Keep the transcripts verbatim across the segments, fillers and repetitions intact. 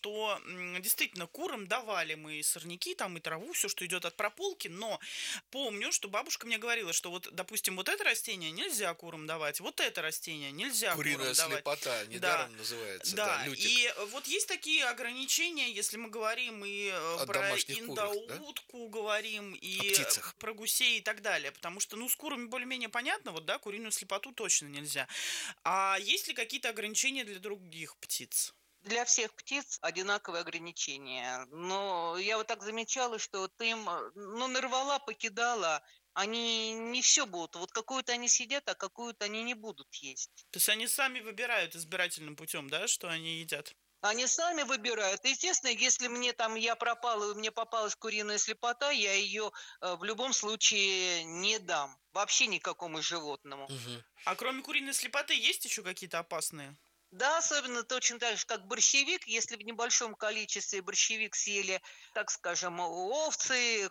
что м, действительно курам давали мы и сорняки, там, и траву, все, что идет от прополки, но помню, что бабушка мне говорила, что вот, допустим, вот это растение нельзя курам давать, вот это растение нельзя Куриная курам давать. слепота, Да, недаром называется, да, да, лютик. и вот есть такие ограничения, если мы говорим и э, О про домашних курах, да? инdoутку говорим, О и птицах. про гусей и так далее, потому что, ну, с курами более-менее понятно, вот, да, куриную слепоту точно нельзя. А есть ли какие-то ограничения для других птиц? Для всех птиц одинаковые ограничения. Но я вот так замечала, что вот им, э, ну, нарвала, покидала, они не все будут. Вот какую-то они съедят, а какую-то они не будут есть. То есть они сами выбирают избирательным путем, да, что они едят? Они сами выбирают. Естественно, если мне там я пропала, и мне попалась куриная слепота, я ее э, в любом случае не дам. Вообще никакому животному. Мгм. А кроме куриной слепоты есть еще какие-то опасные? Да, особенно точно так же, как борщевик. Если в небольшом количестве борщевик съели, так скажем, овцы,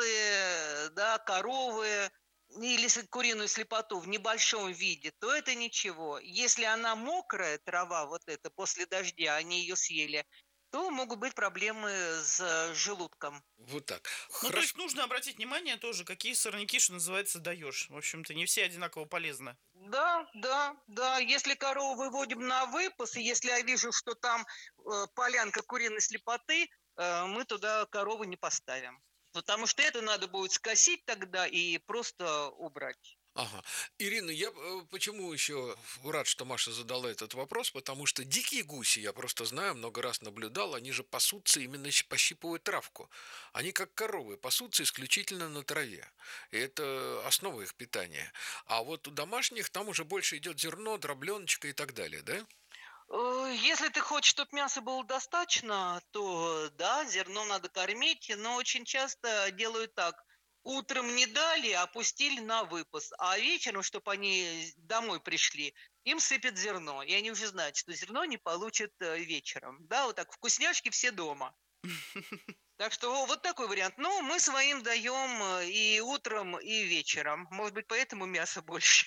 козы, да, коровы, или с- куриную слепоту в небольшом виде, то это ничего. Если она мокрая, трава вот эта, после дождя, они ее съели, то могут быть проблемы с э, желудком. Вот так. Ну, то Хорошо. есть нужно обратить внимание тоже, какие сорняки, что называется, даешь. В общем-то, не все одинаково полезны. Да, да, да. Если корову выводим на выпас, и если я вижу, что там э, полянка куриной слепоты, э, мы туда корову не поставим. Потому что это надо будет скосить тогда и просто убрать. Ага. Ирина, я э, почему еще рад, что Маша задала этот вопрос, потому что дикие гуси, я просто знаю, много раз наблюдал, они же пасутся именно щ- пощипывают травку. Они как коровы, пасутся исключительно на траве. И это основа их питания. А вот у домашних там уже больше идет зерно, дробленочка и так далее, да? Э, Если ты хочешь, чтобы мяса было достаточно, то да, зерно надо кормить, но очень часто делают так. Утром не дали, опустили на выпас, а вечером, чтобы они домой пришли, им сыпят зерно. И они уже знают, что зерно они получат э, вечером. Да, вот так, вкусняшки все дома. Так что о, вот такой вариант. Ну, мы своим даем э, и утром, и вечером. Может быть, поэтому мяса больше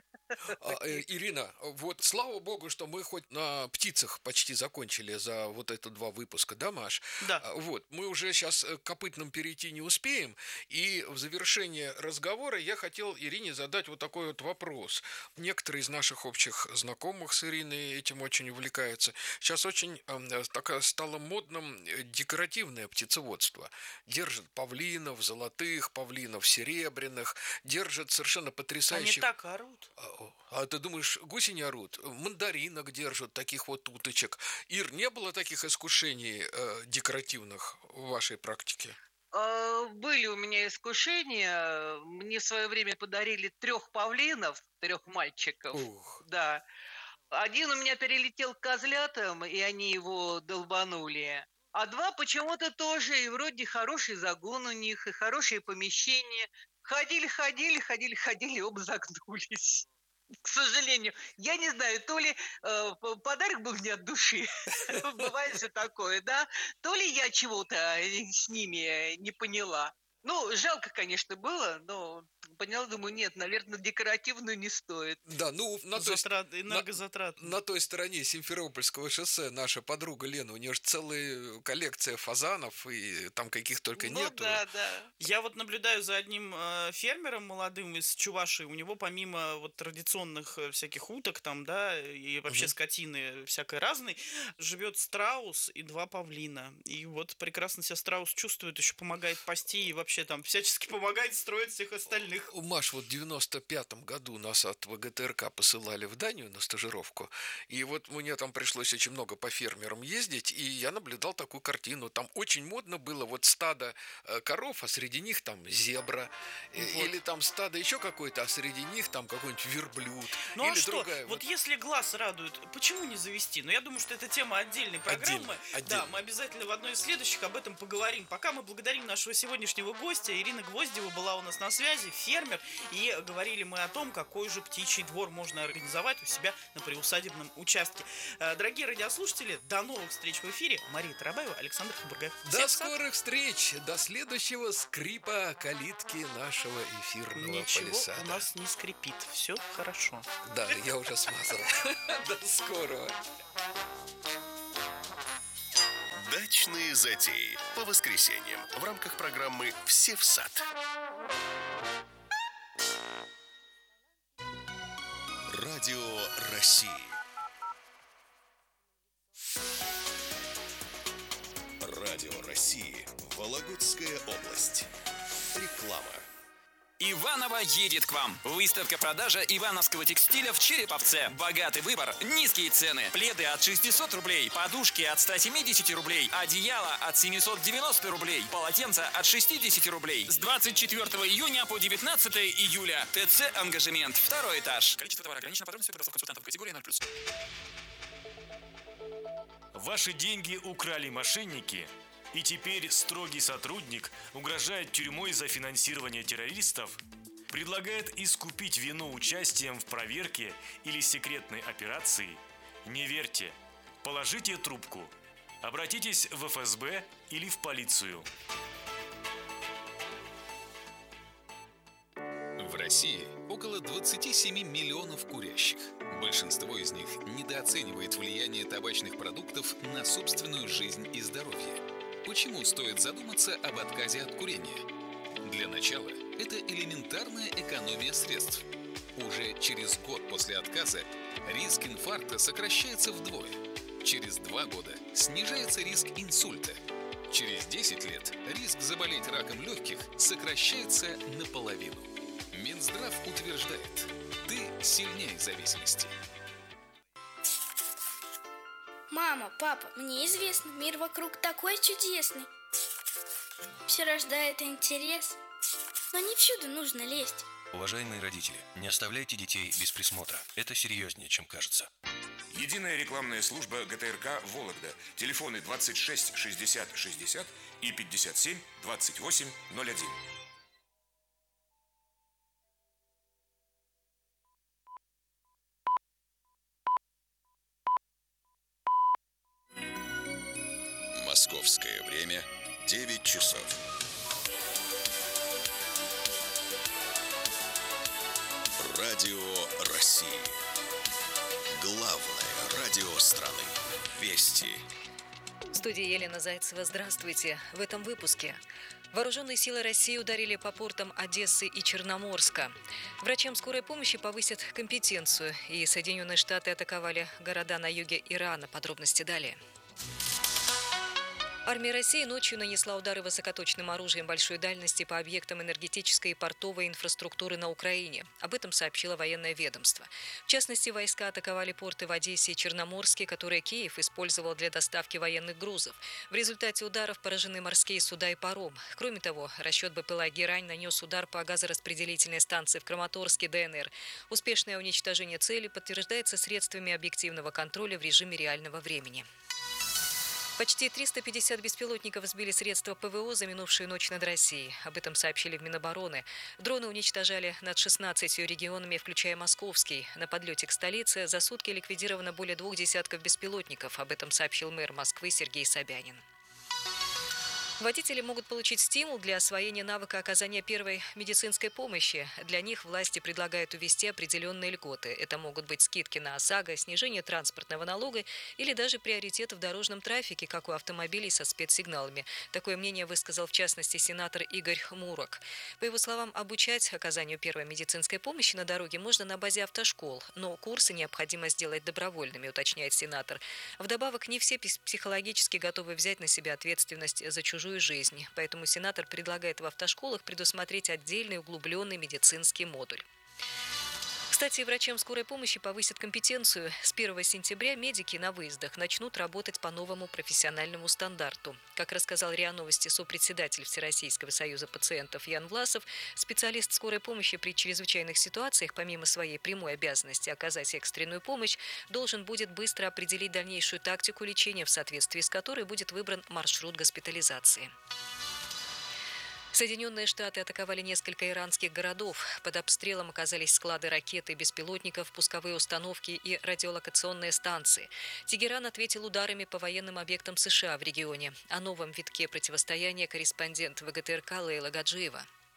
А, у э, них. Ирина, вот слава богу, что мы хоть на птицах почти закончили за вот это два выпуска, да, Маш? Да. А, Вот, мы уже сейчас к копытным перейти не успеем, и в завершение разговора я хотел Ирине задать вот такой вот вопрос. Некоторые из наших общих знакомых с Ириной этим очень увлекаются. Сейчас очень эм, э, такая стало модным э, декоративное птицеводство. Держат павлинов, золотых павлинов, серебряных, держат совершенно Они потрясающих. так орут. А а ты думаешь, гуси не орут? Мандаринок держат, таких вот уточек. Ир, не было таких искушений э, декоративных в вашей практике? А, Были у меня искушения. Мне в свое время подарили трех павлинов, трех мальчиков. Ух, Да. Один у меня перелетел к козлятам, и они его долбанули. А два почему-то тоже, и вроде хороший загон у них, и хорошее помещение. Ходили, ходили, ходили, ходили, оба загнулись. К сожалению, я не знаю, то ли э, п- подарок был не от души, бывает же такое, да, то ли я чего-то э, с ними не поняла. Ну, жалко, конечно, было, но поняла, думаю, нет, наверное, декоративную не стоит. да, ну на той, ст- Затрат, на, энергозатратно. на той стороне Симферопольского шоссе наша подруга Лена, у нее же целая коллекция фазанов, и там каких только Ну нету. да, да. Я вот наблюдаю за одним э, фермером молодым из Чувашии. У него помимо вот традиционных э, всяких уток там, да, и вообще Мгм. скотины всякой разной, живет страус и два павлина. И вот прекрасно себя страус чувствует, еще помогает пасти и вообще там всячески помогает строить всех остальных. Маш, вот в девяносто пятом году нас от ВГТРК посылали в Данию на стажировку, и вот мне там пришлось очень много по фермерам ездить, и я наблюдал такую картину. Там очень модно было вот стадо э, коров, а среди них там зебра, э, Вот. или там стадо еще какое-то, а среди них там какой-нибудь верблюд, Ну или а что? другая. Вот если глаз радует, почему не завести? Ну я думаю, что это тема отдельной программы. Отдельно, Да, отдельно. мы обязательно в одной из следующих об этом поговорим. Пока мы благодарим нашего сегодняшнего гостя. Ирина Гвоздева была у нас на связи, фермер. И говорили мы о том, какой же птичий двор можно организовать у себя на приусадебном участке. Э, Дорогие радиослушатели, до новых встреч в эфире. Мария Тарабаева, Александр Хабургаев. До Всех в сад. скорых встреч, до следующего скрипа калитки нашего эфирного Ничего палисада. у нас не скрипит. Все хорошо. Да, я уже смазал. До скорого. Личные затеи по воскресеньям в рамках программы «Все в сад». Радио России. Радио России. Вологодская область. Реклама. Иваново едет к вам. Выставка-продажа ивановского текстиля в Череповце. Богатый выбор, низкие цены. Пледы от шестисот рублей, подушки от ста семидесяти рублей, одеяло от семисот девяноста рублей, полотенца от шестидесяти рублей. С двадцать четвёртого июня по девятнадцатое июля. ТЦ «Ангажемент», второй этаж. Количество товара ограничено. Подробности у консультантов категории ноль плюс. Ваши деньги украли мошенники, и теперь строгий сотрудник угрожает тюрьмой за финансирование террористов, предлагает искупить вину участием в проверке или секретной операции? Не верьте. Положите трубку. Обратитесь в эф эс бэ или в полицию. В России около двадцати семи миллионов курящих. Большинство из них недооценивает влияние табачных продуктов на собственную жизнь и здоровье. Почему стоит задуматься об отказе от курения? Для начала, это элементарная экономия средств. Уже через год после отказа риск инфаркта сокращается вдвое. Через два года снижается риск инсульта. Через десять лет риск заболеть раком легких сокращается наполовину. Минздрав утверждает, ты сильнее зависимости. Мама, папа, мне известно, мир вокруг такой чудесный. Все рождает интерес, но не всюду нужно лезть. Уважаемые родители, не оставляйте детей без присмотра. Это серьезнее, чем кажется. Единая рекламная служба гэ тэ эр ка «Вологда». Телефоны двадцать шесть шестьдесят шестьдесят и пятьдесят семь двадцать восемь ноль один. Московское время девять часов. Радио России. Главное радио страны. Вести. В студии Елена Зайцева. Здравствуйте. В этом выпуске. Вооруженные силы России ударили по портам Одессы и Черноморска. Врачам скорой помощи повысят компетенцию. И Соединенные Штаты атаковали города на юге Ирана. Подробности далее. Армия России ночью нанесла удары высокоточным оружием большой дальности по объектам энергетической и портовой инфраструктуры на Украине. Об этом сообщило военное ведомство. В частности, войска атаковали порты в Одессе и Черноморске, которые Киев использовал для доставки военных грузов. В результате ударов поражены морские суда и паром. Кроме того, расчет бэ пэ эл а «Герань» нанес удар по газораспределительной станции в Краматорске, дэ эн эр. Успешное уничтожение цели подтверждается средствами объективного контроля в режиме реального времени. Почти триста пятьдесят беспилотников сбили средства пэ вэ о за минувшую ночь над Россией. Об этом сообщили в Минобороны. Дроны уничтожали над шестнадцатью регионами, включая Московский. На подлете к столице за сутки ликвидировано более двух десятков беспилотников. Об этом сообщил мэр Москвы Сергей Собянин. Водители могут получить стимул для освоения навыка оказания первой медицинской помощи. Для них власти предлагают ввести определенные льготы. Это могут быть скидки на ОСАГО, снижение транспортного налога или даже приоритет в дорожном трафике, как у автомобилей со спецсигналами. Такое мнение высказал в частности сенатор Игорь Мурок. По его словам, обучать оказанию первой медицинской помощи на дороге можно на базе автошкол, но курсы необходимо сделать добровольными, уточняет сенатор. Вдобавок, не все психологически готовы взять на себя ответственность за чужую жизнь. Поэтому сенатор предлагает в автошколах предусмотреть отдельный углубленный медицинский модуль. Кстати, врачам скорой помощи повысят компетенцию. С первого сентября медики на выездах начнут работать по новому профессиональному стандарту. Как рассказал РИА Новости сопредседатель Всероссийского союза пациентов Ян Власов, специалист скорой помощи при чрезвычайных ситуациях, помимо своей прямой обязанности оказать экстренную помощь, должен будет быстро определить дальнейшую тактику лечения, в соответствии с которой будет выбран маршрут госпитализации. Соединенные Штаты атаковали несколько иранских городов. Под обстрелом оказались склады ракет и беспилотников, пусковые установки и радиолокационные станции. Тегеран ответил ударами по военным объектам США в регионе. О новом витке противостояния корреспондент вэ гэ тэ эр ка Лейла Гаджиева.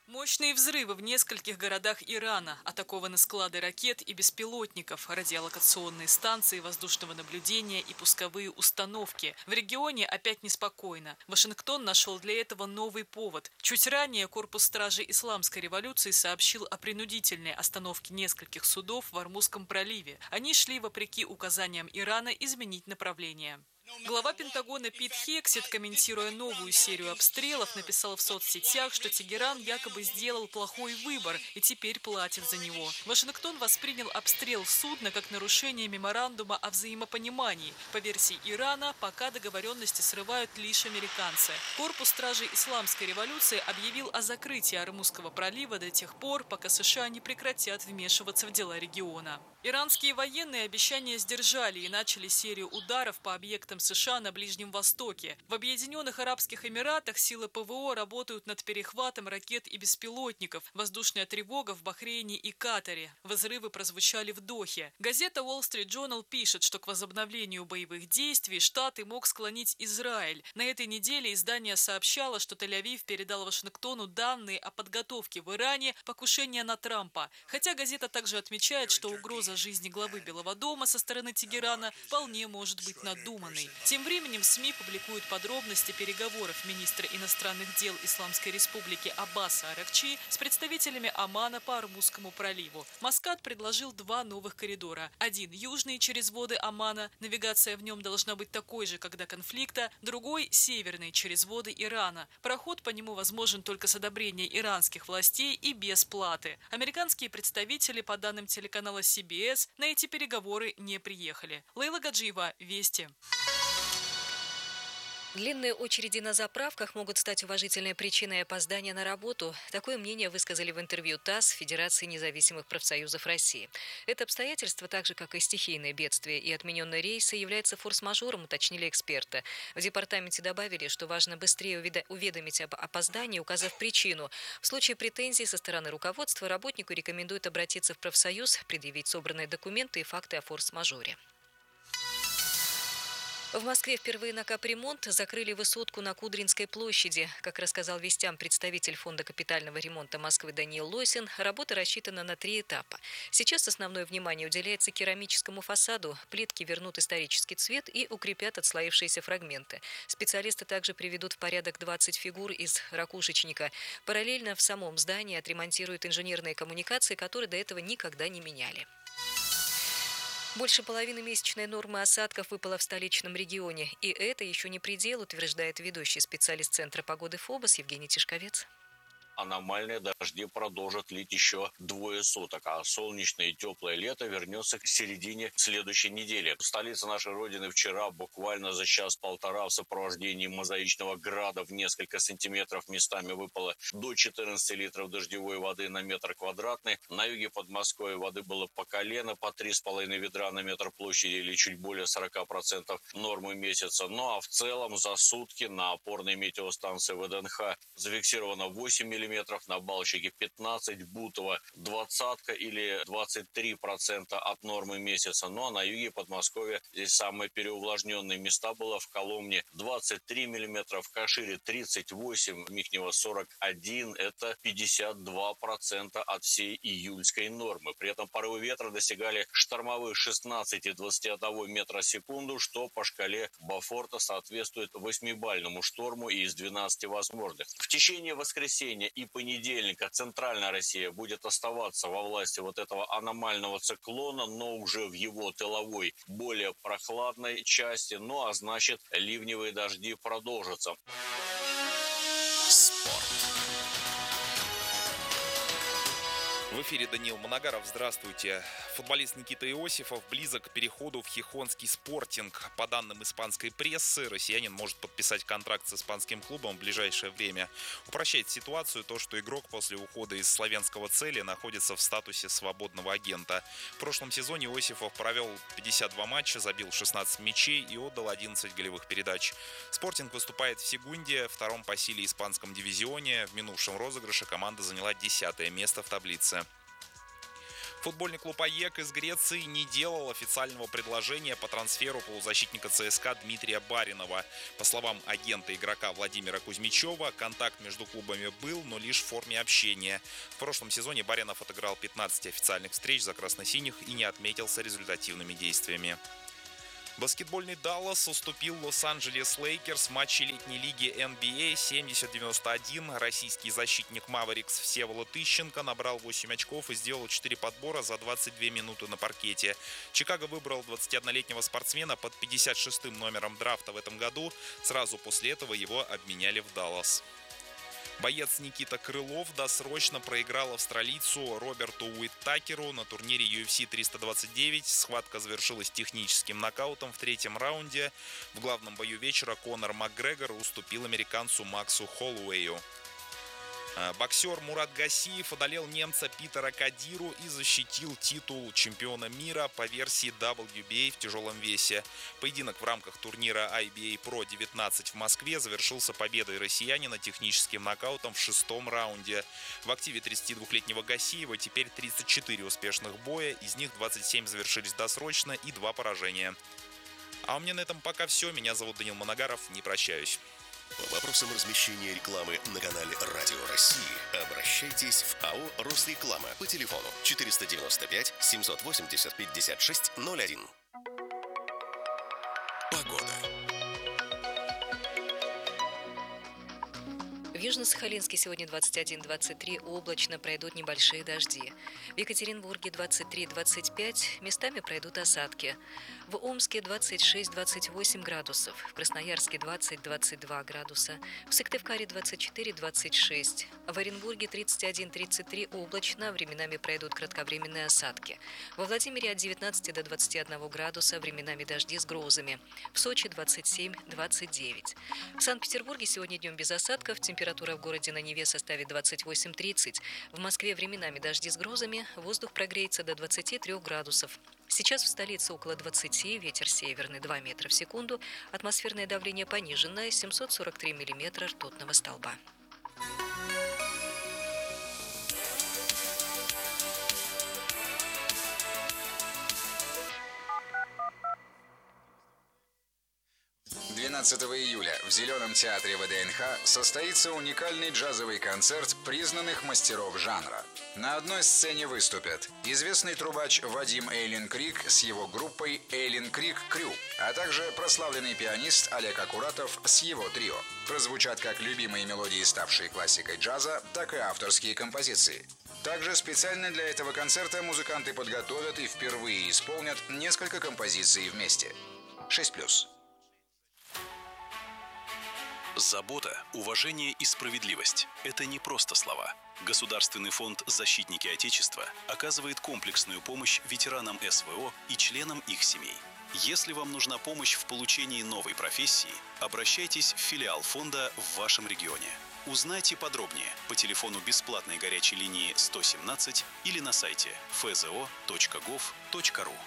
Мощные взрывы в нескольких городах Ирана, атакованы склады ракет и беспилотников, радиолокационные станции воздушного наблюдения и пусковые установки. В регионе опять неспокойно. Вашингтон нашел для этого новый повод. Чуть ранее корпус стражи Исламской революции сообщил о принудительной остановке нескольких судов в Ормузском проливе. Они шли вопреки указаниям Ирана изменить направление. Глава Пентагона Пит Хексет, комментируя новую серию обстрелов, написал в соцсетях, что Тегеран якобы сделал плохой выбор и теперь платит за него. Вашингтон воспринял обстрел судна как нарушение меморандума о взаимопонимании. По версии Ирана, пока договоренности срывают лишь американцы. Корпус стражей Исламской революции объявил о закрытии Ормузского пролива до тех пор, пока США не прекратят вмешиваться в дела региона. Иранские военные обещания сдержали и начали серию ударов по объектам США на Ближнем Востоке. В Объединенных Арабских Эмиратах силы ПВО работают над перехватом ракет и беспилотников. Воздушная тревога в Бахрейне и Катаре. Взрывы прозвучали в Дохе. Газета Wall Street Journal пишет, что к возобновлению боевых действий Штаты мог склонить Израиль. На этой неделе издание сообщало, что Тель-Авив передал Вашингтону данные о подготовке в Иране покушения на Трампа. Хотя газета также отмечает, что угроза жизни главы Белого дома со стороны Тегерана вполне может быть надуманной. Тем временем СМИ публикуют подробности переговоров министра иностранных дел Исламской Республики Аббаса Аракчи с представителями Омана по Ормузскому проливу. Маскат предложил два новых коридора. Один южный через воды Омана, навигация в нем должна быть такой же, как до конфликта. Другой северный через воды Ирана. Проход по нему возможен только с одобрения иранских властей и без платы. Американские представители, по данным телеканала си би эс, на эти переговоры не приехали. Лейла Гаджиева, Вести. Длинные очереди на заправках могут стать уважительной причиной опоздания на работу. Такое мнение высказали в интервью ТАСС Федерации независимых профсоюзов России. Это обстоятельство, так же как и стихийные бедствия и отмененные рейсы, является форс-мажором, уточнили эксперты. В департаменте добавили, что важно быстрее уведомить об опоздании, указав причину. В случае претензий со стороны руководства работнику рекомендуют обратиться в профсоюз, предъявить собранные документы и факты о форс-мажоре. В Москве впервые на капремонт закрыли высотку на Кудринской площади. Как рассказал вестям представитель Фонда капитального ремонта Москвы Даниил Лосин, работа рассчитана на три этапа. Сейчас основное внимание уделяется керамическому фасаду. Плитки вернут исторический цвет и укрепят отслоившиеся фрагменты. Специалисты также приведут в порядок двадцать фигур из ракушечника. Параллельно в самом здании отремонтируют инженерные коммуникации, которые до этого никогда не меняли. Больше половины месячной нормы осадков выпало в столичном регионе. И это еще не предел, утверждает ведущий специалист Центра погоды ФОБОС Евгений Тишковец. Аномальные дожди продолжат лить еще двое суток, а солнечное и теплое лето вернется к середине следующей недели. Столица нашей Родины вчера буквально за час-полтора в сопровождении мозаичного града в несколько сантиметров местами выпало до четырнадцати литров дождевой воды на метр квадратный. На юге Подмосковья воды было по колено, по три с половиной ведра на метр площади или чуть более сорока процентов нормы месяца. Ну а в целом за сутки на опорной метеостанции ВДНХ зафиксировано восемь миллиметров. На Балчике пятнадцать, Бутово двадцатка или двадцать три процента от нормы месяца. Ну а на юге Подмосковья здесь самые переувлажненные места было в Коломне двадцать три миллиметра, в Кашире тридцать восемь, в Михнево сорок один, это пятьдесят два процента от всей июльской нормы. При этом порывы ветра достигали штормовых шестнадцати двадцати одного метра в секунду, что по шкале Бофорта соответствует восьмибалльному шторму из двенадцати возможных. В течение воскресенья и понедельника центральная Россия будет оставаться во власти вот этого аномального циклона, но уже в его тыловой, более прохладной части. Ну а значит, ливневые дожди продолжатся. Спорт. В эфире Даниил Моногаров. Здравствуйте. Футболист Никита Иосифов близок к переходу в хихонский «Спортинг». По данным испанской прессы, россиянин может подписать контракт с испанским клубом в ближайшее время. Упрощает ситуацию то, что игрок после ухода из славянского «Цели» находится в статусе свободного агента. В прошлом сезоне Иосифов провел пятьдесят два матча, забил шестнадцать мячей и отдал одиннадцать голевых передач. «Спортинг» выступает в Сегунде, втором по силе испанском дивизионе. В минувшем розыгрыше команда заняла десятое место в таблице. Футбольный клуб АЕК из Греции не делал официального предложения по трансферу полузащитника ЦСКА Дмитрия Баринова. По словам агента игрока Владимира Кузьмичева, контакт между клубами был, но лишь в форме общения. В прошлом сезоне Баринов отыграл пятнадцать официальных встреч за красно-синих и не отметился результативными действиями. Баскетбольный Даллас уступил Лос-Анджелес Лейкерс в матче летней лиги эн би эй семьдесят девяносто один. Российский защитник Маверикс Всеволод Ищенко набрал восемь очков и сделал четыре подбора за двадцать две минуты на паркете. Чикаго выбрал двадцатиоднолетнего спортсмена под пятьдесят шестым номером драфта в этом году. Сразу после этого его обменяли в Даллас. Боец Никита Крылов досрочно проиграл австралийцу Роберту Уиттакеру на турнире ю эф си триста двадцать девять. Схватка завершилась техническим нокаутом в третьем раунде. В главном бою вечера Конор Макгрегор уступил американцу Максу Холлоуэю. Боксер Мурат Гасиев одолел немца Питера Кадиру и защитил титул чемпиона мира по версии дабл ю би эй в тяжелом весе. Поединок в рамках турнира ай би эй Pro девятнадцать в Москве завершился победой россиянина техническим нокаутом в шестом раунде. В активе тридцатидвухлетнего Гасиева теперь тридцать четыре успешных боя, из них двадцать семь завершились досрочно и два поражения. А у меня на этом пока все. Меня зовут Данил Моногаров. Не прощаюсь. По вопросам размещения рекламы на канале Радио России обращайтесь в АО «Росреклама» по телефону четыреста девяносто пять семьсот восемьдесят пятьдесят шесть ноль один. Погода. В Южно-Сахалинске сегодня двадцать один - двадцать три, облачно, пройдут небольшие дожди. В Екатеринбурге двадцать три - двадцать пять, местами пройдут осадки. В Омске двадцать шесть - двадцать восемь градусов, в Красноярске двадцать - двадцать два градуса, в Сыктывкаре двадцать четыре - двадцать шесть, в Оренбурге тридцать один - тридцать три, облачно, временами пройдут кратковременные осадки. Во Владимире от девятнадцати до двадцати одного градуса, временами дожди с грозами. В Сочи двадцать семь - двадцать девять. В Санкт-Петербурге сегодня днем без осадков, температура в городе на Неве составит двадцать восемь - тридцать. В Москве временами дожди с грозами, воздух прогреется до двадцати трёх градусов. Сейчас в столице около двадцати, ветер северный два метра в секунду, атмосферное давление пониженное, семьсот сорок три миллиметра ртутного столба. двенадцатого июля в Зеленом театре вэ дэ эн ха состоится уникальный джазовый концерт признанных мастеров жанра. На одной сцене выступят известный трубач Вадим Эйлин Крик с его группой Эйлин Крик Крю, а также прославленный пианист Олег Акуратов с его трио. Прозвучат как любимые мелодии, ставшие классикой джаза, так и авторские композиции. Также специально для этого концерта музыканты подготовят и впервые исполнят несколько композиций вместе. шесть плюс. Забота, уважение и справедливость – это не просто слова. Государственный фонд «Защитники Отечества» оказывает комплексную помощь ветеранам эс вэ о и членам их семей. Если вам нужна помощь в получении новой профессии, обращайтесь в филиал фонда в вашем регионе. Узнайте подробнее по телефону бесплатной горячей линии сто семнадцать или на сайте эф зэ о точка гов точка ру.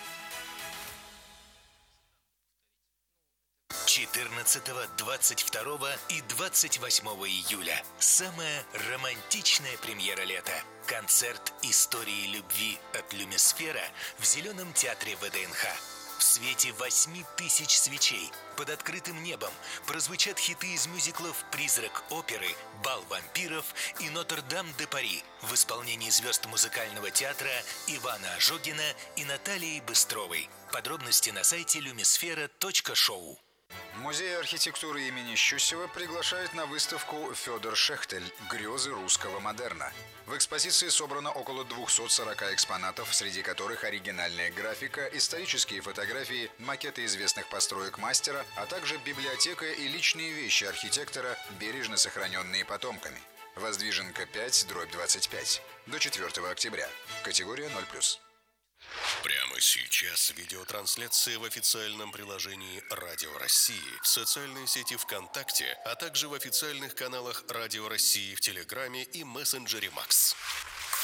четырнадцатого, двадцать второго и двадцать восьмого июля. Самая романтичная премьера лета. Концерт истории любви от Люмисфера в Зеленом театре вэ дэ эн ха. В свете восьми тысяч свечей под открытым небом прозвучат хиты из мюзиклов «Призрак оперы», «Бал вампиров» и «Нотр-Дам-де-Пари» в исполнении звезд музыкального театра Ивана Ожогина и Натальи Быстровой. Подробности на сайте люмисфера точка шоу. Музей архитектуры имени Щусева приглашает на выставку «Федор Шехтель. Грезы русского модерна». В экспозиции собрано около двухсот сорока экспонатов, среди которых оригинальная графика, исторические фотографии, макеты известных построек мастера, а также библиотека и личные вещи архитектора, бережно сохраненные потомками. Воздвиженка пять, дробь двадцать пять. До четвёртого октября. Категория ноль плюс. Прямо сейчас видеотрансляция в официальном приложении Радио России, в социальной сети ВКонтакте, а также в официальных каналах Радио России в Телеграме и мессенджере Макс.